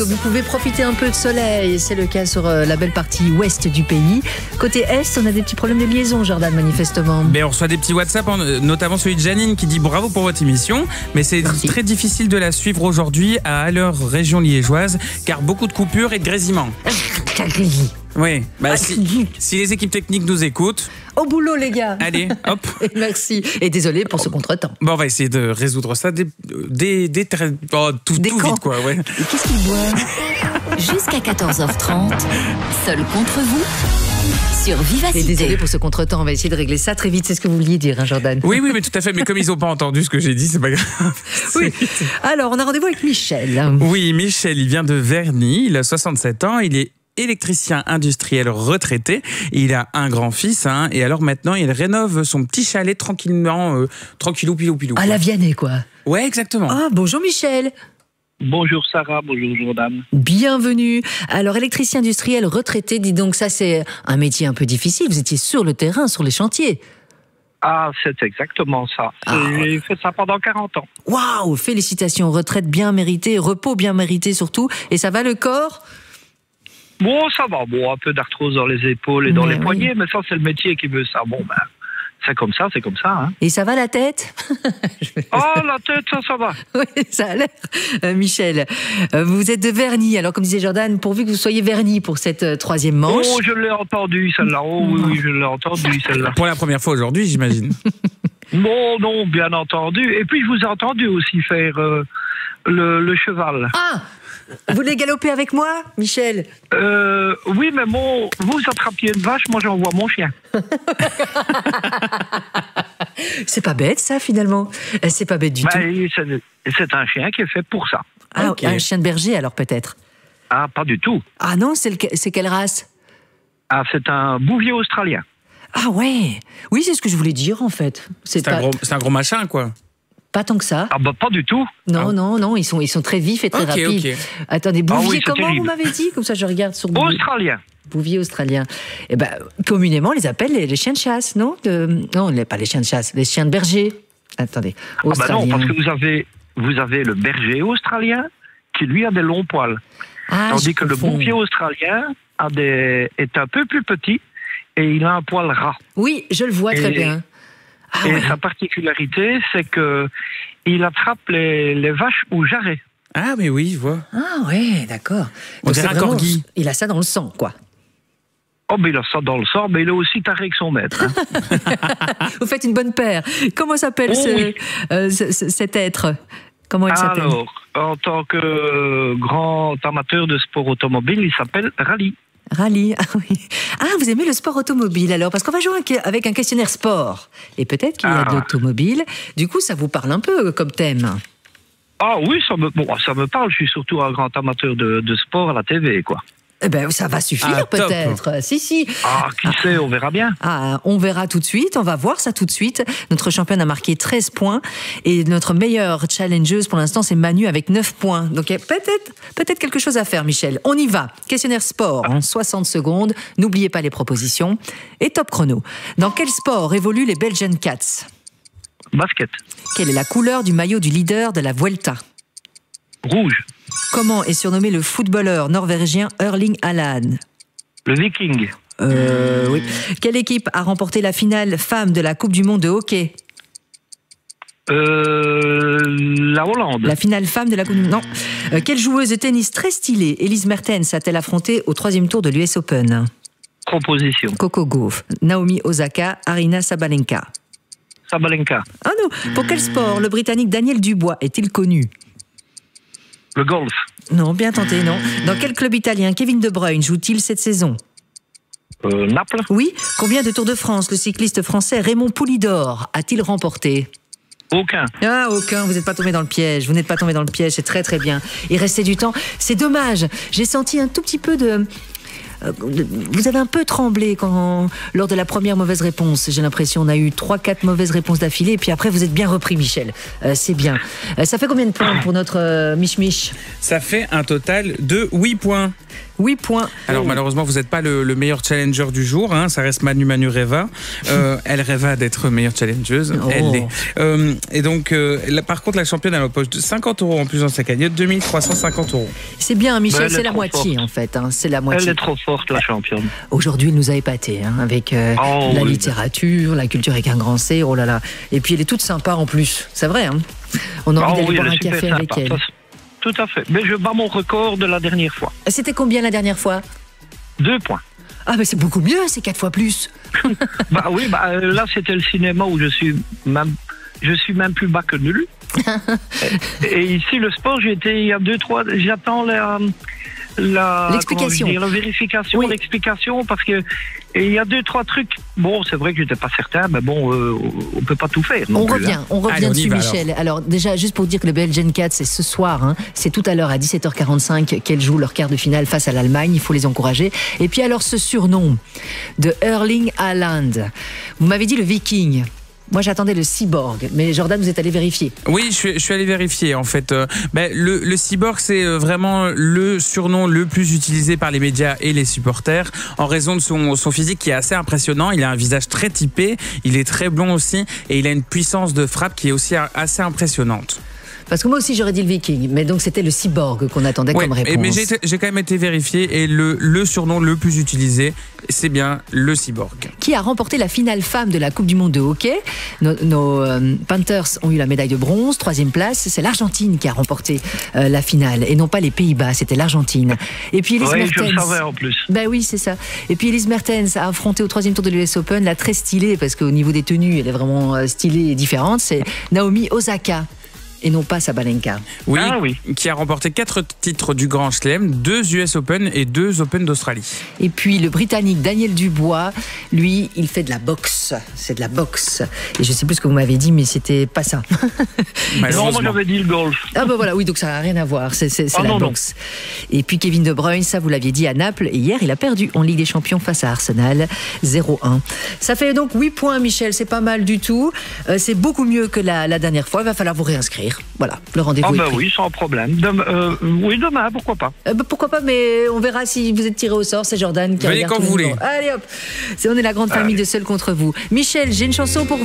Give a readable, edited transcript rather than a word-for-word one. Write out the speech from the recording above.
Vous pouvez profiter un peu de soleil, c'est le cas sur la belle partie ouest du pays. Côté est, on a des petits problèmes de liaison, Jordan, manifestement. Mais on reçoit des petits WhatsApp, notamment celui de Janine qui dit bravo pour votre émission, mais c'est très difficile de la suivre aujourd'hui à Alleur, région liégeoise, car beaucoup de coupures et de grésillements. Oui, si les équipes techniques nous écoutent... Au boulot, les gars. Allez, hop. Et merci. Et désolé pour ce contretemps. Bon, on va essayer de résoudre ça tout vite, quoi. Ouais. Qu'est-ce qu'il boit? Jusqu'à 14h30, seul contre vous, sur Vivacité. Et désolé pour ce contretemps, on va essayer de régler ça très vite. C'est ce que vous vouliez dire, hein, Jordan? Oui, mais tout à fait. Mais comme ils n'ont pas entendu ce que j'ai dit, c'est pas grave. Oui. Alors, on a rendez-vous avec Michel. Oui, Michel, il vient de Verny. Il a 67 ans. Il est électricien industriel retraité. Il a un grand-fils, et alors maintenant, il rénove son petit chalet tranquillement, tranquillou, pilou. À la Vianney, quoi. Ouais, exactement. Ah, bonjour Michel. Bonjour Sarah, bonjour Jordan. Bienvenue. Alors, électricien industriel retraité, dis donc, ça c'est un métier un peu difficile. Vous étiez sur le terrain, sur les chantiers. Ah, c'est exactement ça. J'ai fait ça pendant 40 ans. Waouh, félicitations, retraite bien méritée, repos bien mérité surtout. Et ça va le corps ? Bon, ça va. Bon, un peu d'arthrose dans les épaules et dans les poignets, mais ça, c'est le métier qui veut ça. Bon, c'est comme ça. Hein. Et ça va la tête ? La tête, ça va. Oui, ça a l'air. Michel, vous êtes de Verny. Alors, comme disait Jordan, pourvu que vous soyez Verny pour cette troisième manche. Oh, je l'ai entendu, celle-là. Oh, oui, je l'ai entendu, celle-là. Pour la première fois aujourd'hui, j'imagine. Non, bien entendu. Et puis, je vous ai entendu aussi faire le cheval. Ah! Vous voulez galoper avec moi, Michel? Oui, mais vous attrapiez une vache, moi j'envoie mon chien. C'est pas bête, ça, finalement. C'est pas bête du tout. C'est un chien qui est fait pour ça. Ah, okay. Un chien de berger, alors, peut-être? Ah, pas du tout. Ah non, c'est quelle race? Ah, c'est un bouvier australien. Ah ouais. Oui, c'est ce que je voulais dire, en fait. C'est un gros machin, quoi. Pas tant que ça. Ah pas du tout. Non, ils sont très vifs et très rapides. Okay. Attendez, bouvier, comment terrible. Vous m'avez dit? Comme ça, je regarde sur Bouvier. Australien. Bouvier australien. Eh ben, communément, on les appelle les chiens de chasse, non? Non, pas les chiens de chasse, les chiens de berger. Attendez, australien. Non, parce que vous avez le berger australien qui, lui, a des longs poils. Tandis que le bouvier australien est un peu plus petit et il a un poil ras. Oui, je le vois très bien. Sa particularité, c'est que il attrape les vaches au jarret. Ah, mais oui, je vois. Ah, ouais, d'accord. On dirait un corgi. Il a ça dans le sang, quoi. Oh, mais il a ça dans le sang, mais il est aussi taré que son maître. Vous faites une bonne paire. Comment s'appelle cet être? Comment il s'appelle? Alors, en tant que grand amateur de sport automobile, il s'appelle Rally. Rallye, ah oui. Ah, vous aimez le sport automobile alors? Parce qu'on va jouer avec un questionnaire sport. Et peut-être qu'il y a de l'automobile. Du coup, ça vous parle un peu comme thème. Ah oui, ça me parle. Je suis surtout un grand amateur de sport à la TV, quoi. Eh ben, ça va suffire peut-être. Si. Ah, qui sait, on verra bien. Ah, on verra tout de suite, on va voir ça tout de suite. Notre championne a marqué 13 points et notre meilleure challengeuse pour l'instant, c'est Manu avec 9 points. Donc il y a peut-être quelque chose à faire, Michel. On y va. Questionnaire sport en 60 secondes. N'oubliez pas les propositions. Et top chrono. Dans quel sport évoluent les Belgian Cats? Basket. Quelle est la couleur du maillot du leader de la Vuelta? Rouge. Comment est surnommé le footballeur norvégien Erling Haaland? Le Viking. Oui. Quelle équipe a remporté la finale femme de la Coupe du Monde de hockey? La Hollande. La finale femme de la Coupe du Monde. Non. Quelle joueuse de tennis très stylée Elise Mertens a-t-elle affrontée au 3e tour de l'US Open? Proposition. Coco Gauff, Naomi Osaka, Aryna Sabalenka. Sabalenka. Ah non. Pour quel sport le Britannique Daniel Dubois est-il connu? Le golf. Non, bien tenté, non. Dans quel club italien Kevin De Bruyne joue-t-il cette saison? Naples. Oui. Combien de Tours de France le cycliste français Raymond Poulidor a-t-il remporté? Aucun. Ah, aucun. Vous n'êtes pas tombé dans le piège. Vous n'êtes pas tombé dans le piège. C'est très, très bien. Il restait du temps. C'est dommage. J'ai senti un tout petit peu de vous avez un peu tremblé lors de la première mauvaise réponse. J'ai l'impression, on a eu 3-4 mauvaises réponses d'affilée, et puis après vous êtes bien repris, Michel. C'est bien. Ça fait combien de points pour notre Mich-Mich? Ça fait un total de 8 points. 8 points. Alors malheureusement, vous n'êtes pas le meilleur challenger du jour, hein. Ça reste Manu Reva. Elle rêva d'être meilleure challengeuse. Elle l'est. Et donc, par contre, la championne, elle empoche 50 € en plus dans sa cagnotte, 2350 €. C'est bien, Michel, c'est la moitié en fait. Hein. C'est la moitié. Elle est trop forte, la championne. Aujourd'hui, elle nous a épaté, hein, avec la littérature, la culture avec un grand C. Oh là là. Et puis, elle est toute sympa en plus. C'est vrai, hein. On a envie d'aller boire un café avec elle. Tout à fait. Mais je bats mon record de la dernière fois. C'était combien la dernière fois? 2 points. Ah, mais c'est beaucoup mieux, c'est 4 fois plus. Là, c'était le cinéma où je suis même plus bas que nul. Et ici, le sport, il y a 2-3. J'attends l'explication. La vérification, l'explication, parce que il y a 2-3 trucs. Bon, c'est vrai que j'étais pas certain, mais bon, on peut pas tout faire. On revient dessus, Michel. Alors déjà, juste pour dire que le Belgian Cats, c'est ce soir, hein, c'est tout à l'heure à 17h45 qu'elles jouent leur quart de finale face à l'Allemagne. Il faut les encourager. Et puis alors, ce surnom de Erling Haaland. Vous m'avez dit le Viking. Moi, j'attendais le cyborg, mais Jordan, vous êtes allé vérifier. Oui, je suis allé vérifier. En fait, le cyborg, c'est vraiment le surnom le plus utilisé par les médias et les supporters, en raison de son physique qui est assez impressionnant. Il a un visage très typé, il est très blond aussi, et il a une puissance de frappe qui est aussi assez impressionnante. Parce que moi aussi j'aurais dit le Viking, mais donc c'était le cyborg qu'on attendait comme réponse. Mais j'ai quand même été vérifié, et le surnom le plus utilisé, c'est bien le cyborg. Qui a remporté la finale femme de la Coupe du Monde de hockey. Nos Panthers ont eu la médaille de bronze, 3e place. C'est l'Argentine qui a remporté la finale, et non pas les Pays-Bas, c'était l'Argentine. Et puis Elise Mertens. Je le savais en plus. Ben oui, c'est ça. Et puis Elise Mertens a affronté au 3e tour de l'US Open, la très stylée, parce qu'au niveau des tenues, elle est vraiment stylée et différente, c'est Naomi Osaka. Et non pas Sabalenka. Oui, qui a remporté 4 titres du Grand Chelem, 2 US Open et 2 Open d'Australie. Et puis le Britannique Daniel Dubois, lui, il fait de la boxe. C'est de la boxe. Et je sais plus ce que vous m'avez dit, mais c'était pas ça. Non, moi j'avais dit le golf. Ah ben voilà, oui, donc ça n'a rien à voir. C'est la boxe. Et puis Kevin De Bruyne, ça vous l'aviez dit à Naples. Et hier, il a perdu en Ligue des Champions face à Arsenal, 0-1. Ça fait donc 8 points, Michel. C'est pas mal du tout. C'est beaucoup mieux que la dernière fois. Il va falloir vous réinscrire. Voilà, le rendez-vous est pris. Oui, sans problème. Demain, pourquoi pas. Pourquoi pas, mais on verra si vous êtes tiré au sort. C'est Jordan qui regarde quand vous voulez. Allez hop, on est la grande famille de Seul contre vous. Michel, j'ai une chanson pour